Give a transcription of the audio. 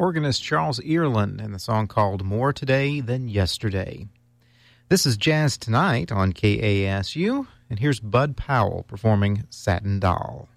organist Charles Earland and the song called More Today Than Yesterday. This is Jazz Tonight on KASU, and here's Bud Powell performing Satin Doll.